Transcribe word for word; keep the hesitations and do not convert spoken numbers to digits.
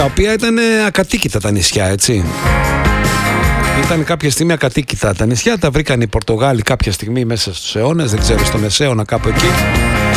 τα οποία ήταν ακατοίκητα τα νησιά, έτσι. Ήταν κάποια στιγμή ακατοίκητα τα νησιά, τα βρήκαν οι Πορτογάλοι κάποια στιγμή μέσα στους αιώνες, δεν ξέρω, στο Μεσαίωνα κάπου εκεί.